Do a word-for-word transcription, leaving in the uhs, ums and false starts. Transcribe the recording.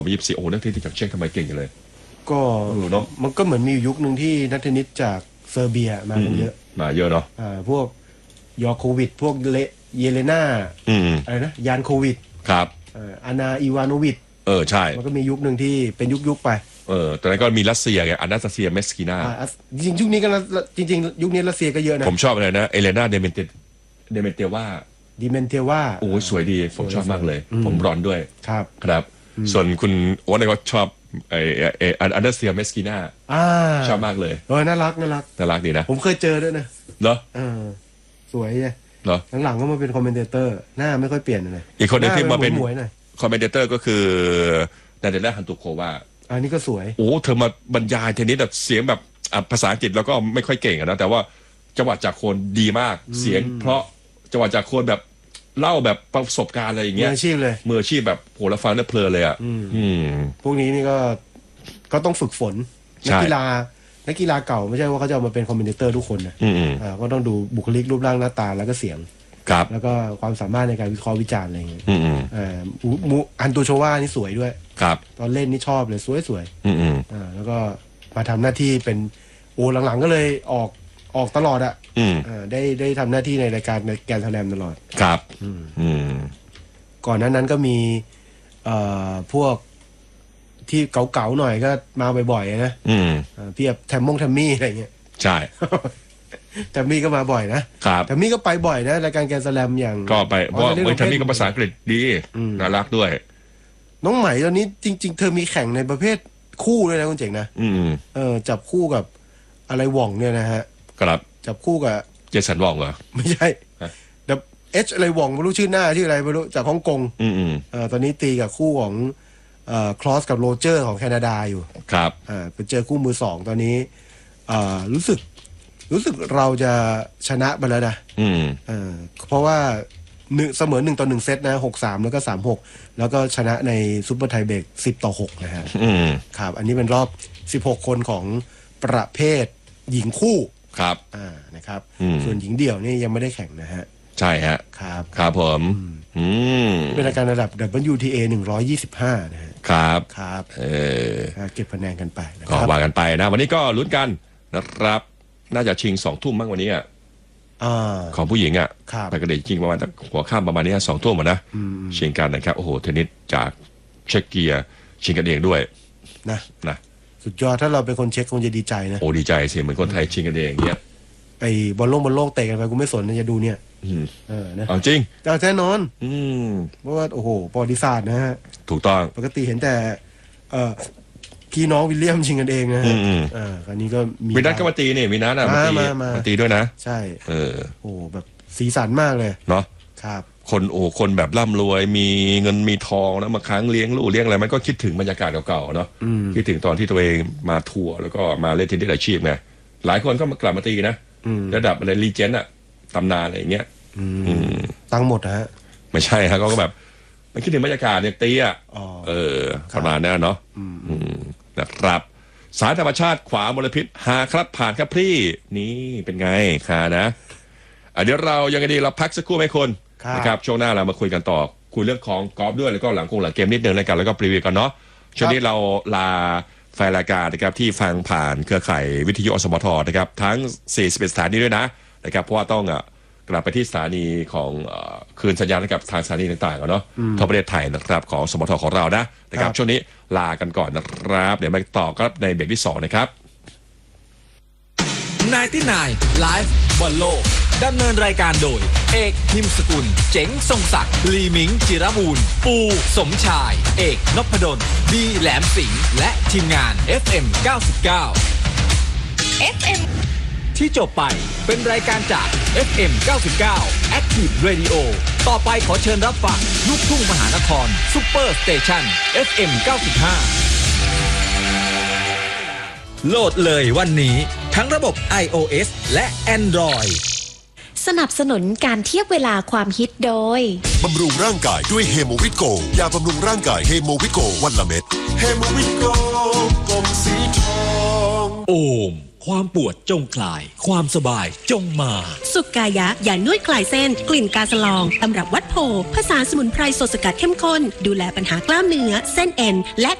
ยี่สิบสี่โอ้นักเทนนิสจากเช็กทำไมเก่งจังเลยก็เนาะมันก็เหมือนมียุคหนึ่งที่นักเทนนิสจากเซอร์เบียมากันเยอะมาเยอะเนาะอ่าพวกยอโควิดพวกเลเยเลนาอะไรนะยานโควิดครับอานาอีวานวิดเออใช่มันก็มียุคหนึ่งที่เป็นยุคยุคไปเออตอนนั้นก็มีรัสเซียไงอานาสตาเซียเมสกิน่าจริงยุคนี้ก็จริงๆยุคนี้รัสเซียก็เยอะนะผมชอบอะไรนะเอเลนาเดเมนเตเดเมนเตว่าดิเมนเทว่าโอ้สวยดีผมชอบมากเลยผมร้อนด้วยครับครับส่วนคุณโอ๊ตก็ชอบไอไออันเดอร์เซียเมสกิน่าชอบมากเลยเออน่ารักน่ารักน่ารักดีนะผมเคยเจอด้วยนะเหรอเออสวยเลยเหรอหลังๆก็มาเป็นคอมเมนเตอร์หน้าไม่ค่อยเปลี่ยนเลยอีกคนนึงที่มาเป็นคอมเมนเตอร์ก็คือนาเดล่าฮันตุโควาอันนี้ก็สวยโอ้เธอมาบรรยายเทนนิสแบบเสียงแบบภาษาอังกฤษแล้วก็ไม่ค่อยเก่งนะแต่ว่าจังหวะจากโคนดีมากเสียงเพราะจังหวะจากโคนแบบเล่าแบบประสบการณ์อะไรอย่างเงี้ยมืออาชีพเลยมืออาชีพแบบโหละฟังได้เพลินเลยอ่ะพวกนี้นี่ก็ก็ต้องฝึกฝนนักกีฬานักกีฬาเก่าไม่ใช่ว่าเขาจะมาเป็นคอมเมนเตอร์ทุกคนนะอ่าก็ต้องดูบุคลิกรูปร่างหน้าตาแล้วก็เสียงครับแล้วก็ความสามารถในการวิเคราะห์วิจารณ์อะไรอย่างเงี้ยอ่ามูอันตูโชวานี่สวยด้วยครับตอนเล่นนี่ชอบเลยสวยๆอ่าแล้วก็มาทำหน้าที่เป็นโอ้หลังๆก็เลยออกออกตลอดอ่ะอ่าได้ได้ทำหน้าที่ในรายการในแกรนด์สแลมตลอดครับอืมก่อนนั้นนั้นก็มีเอ่อพวกที่เก่าๆหน่อยก็มาบ่อยๆนะอืมเพียบแทมมงแทมมี่อะไรเงี้ยใช่แทมมี่ก็มาบ่อยนะครับแทมมี่ก็ไปบ่อยนะรายการแกรนด์สแลมอย่างก็ไปเพราะแทมมี่ก็ภาษาอังกฤษดีน่ารักด้วยน้องใหม่ตอนนี้จริงๆเธอมีแข่งในประเภทคู่ด้วยนะคุณเจ๋งนะอืมเออจับคู่กับอะไรว่องเนี่ยนะฮะครับจับคู่กับเจสันว่องเหรอไม่ใช่ดับเอชอะไรว่องไม่รู้ชื่อหน้าชื่ออะไรไม่รู้จากฮ่องกงอืมอืมเออตอนนี้ตีกับคู่ของเอ่อคลอสกับโรเจอร์ของแคนาดาอยู่ครับอ่าไปเจอคู่มือสองตอนนี้อ่ารู้สึกรู้สึกเราจะชนะไปแล้วนะอืมเออเพราะว่าหนึ่งเสมอหนึ่งต่อหนึ่งเซตนะหกสามแล้วก็สามหกแล้วก็ชนะในซุปเปอร์ไทเบรกสิบต่อหกนะฮะอืมครับอันนี้เป็นรอบสิบหกคนของประเภทหญิงคู่ครับอ่านะครับส่วนหญิงเดี่ยวนี่ยังไม่ได้แข่งนะฮะใช่ฮะครับครับผมอืมเป็นรายการระดับ ดับเบิลยู ที เอ หนึ่งร้อยยี่สิบห้านะฮะครับครับเออเก็บคะแนนกันไปนะครับก็ว่ากันไปนะวันนี้ก็ลุ้นกันนะครับน่าจะชิงสองทุ่มมั้งวันนี้อ่ะของผู้หญิงอ่ะไปกระเด็นจริงประมาณหัวข้ามประมาณนี้สองทุ่มนะชิงกันนะครับโอ้โหเทนนิสจากเช็กเกียชิงกันเองด้วยนะนะสุดยอดถ้าเราเป็นคนเช็คคงจะดีใจนะโอ้ดีใจสิเหมือนคนไทยชิงกันเองเนี้ยไอ้บอลโลกบอลโลกเตะกันไปกูไม่สนนะจะดูเนี่ยเออนะจริงเอาแน่นอนอืมเพราะว่าโอ้โหประวัติศาสตร์นะฮะถูกต้องปกติเห็นแต่เอ่อพี่น้องวิลเลียมชิงกันเองนะฮะอ่าคราวนี้ก็มีวินัทก็มาตีนี่วินัทอ่ะมาตีมาตีด้วยนะใช่เออโอ้แบบสีสันมากเลยเนาะครับคนโอ้คนแบบร่ำรวยมีเงินมีทองแล้วมาค้างเลี้ยงลูกเลี้ยงอะไรมันก็คิดถึงบรรยากาศเก่าๆเนาะคิดถึงตอนที่ตัวเองมาทัวร์แล้วก็มาเล่นเทนนิสอาชีพไงหลายคนก็มากลับมาตีนะระดับอะไรรีเจนต์อะตำนานอะไรอย่างเงี้ยตั้งหมดนะฮะไม่ใช่ฮะก็แบบมันคิดถึงบรรยากาศเนี่ยตีอะเออประมาณนั้นเนาะนะครับสารธรรมชาติขวามลพิษหาครับผ่านครับพี่นี่เป็นไงค่ะนะเดี๋ยวเรายังไงดีเราพักสักครู่ไหมคนนะครับช่วงหน้าเรามาคุยกันต่อคุยเรื่องของกอล์ฟด้วยแล้วก็หลังคงหลังเกมนิดนึงแล้วกันแล้วก็พรีวิวกันเนาะช่วงนี้เราลาแฟนรายการนะครับที่ฟังผ่านเครือข่ายวิทยุอสมทนะครับทั้งสี่สิบเอ็ดสถานีด้วยนะนะครับเพราะว่าต้องกลับไปที่สถานีของคืนสัญญาณให้กับทางสถานีต่างๆเนาะทั่วประเทศไทยนะครับของสมทของเรานะนะครับช่วงนี้ลากันก่อนนะครับเดี๋ยวมาต่อครับในเบรกที่สองนะครับไนน์ตี้ไนน์ Live บอลโลกดำเนินรายการโดยเอกพิมพ์สกุลเจ๋งทรงศักดิ์ลีมิงจิรบูรณ์ปูสมชายเอกนพดลบีแหลมสิงห์และทีมงาน เอฟ เอ็ม เก้าสิบเก้า เอฟ เอ็ม ที่จบไปเป็นรายการจาก เอฟ เอ็ม เก้าสิบเก้า Active Radio ต่อไปขอเชิญรับฟังลูกทุ่งมหานครซุปเปอร์สเตชัน เอฟ เอ็ม เก้าสิบห้า โหลดเลยวันนี้ทั้งระบบ iOS และ Android สนับสนุนการเทียบเวลาความฮิตโดยบำรุงร่างกายด้วยเฮโมวิโกยาบำรุงร่างกายเฮโมวิโกวันละเม็ดเฮโมวิโกกลมสีทองโอมความปวดจงคลายความสบายจงมาสุกกายะยานวดคลายเส้นกลิ่นกาสลองตำรับวัดโพผสานสมุนไพรสดสกัดเข้มข้นดูแลปัญหากล้ามเนื้อเส้นเอ็นและ